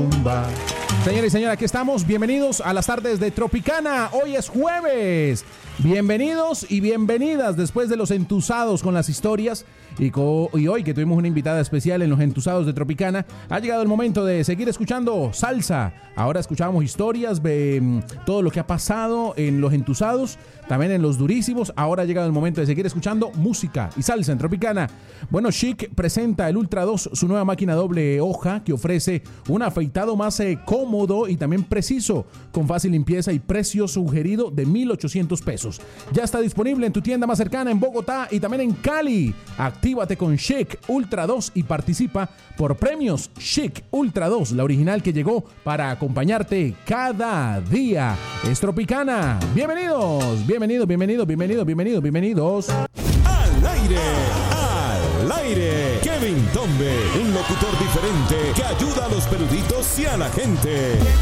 Señores y señores, aquí estamos. Bienvenidos a las tardes de Tropicana. Hoy es jueves. Bienvenidos y bienvenidas después de los entusados con las historias. Y hoy que tuvimos una invitada especial en los entusados de Tropicana, ha llegado el momento de seguir escuchando salsa. Ahora escuchábamos historias de todo lo que ha pasado en los entusados, también en los durísimos. Ahora ha llegado el momento de seguir escuchando música y salsa en Tropicana. Bueno, Chic presenta el Ultra 2, su nueva máquina doble hoja que ofrece un afeitado más cómodo y también preciso, con fácil limpieza y precio sugerido de $1,800. Ya está disponible en tu tienda más cercana en Bogotá y también en Cali. Actívate con Chic Ultra 2 y participa por premios Chic Ultra 2, la original que llegó para acompañarte cada día. Es Tropicana. Bienvenidos, bienvenidos, bienvenidos, bienvenidos, bienvenidos, bienvenidos. Al aire, Kevin Tombe, un locutor diferente que ayuda a los peluditos y a la gente.